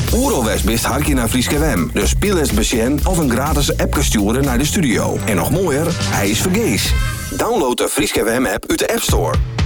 Oerolwest bist hartje naar Frieske Wem. Dus speel eens besjen of een gratis app sturen naar de studio. En nog mooier, hij is vergees. Download de Frieske Wem app uit de App Store.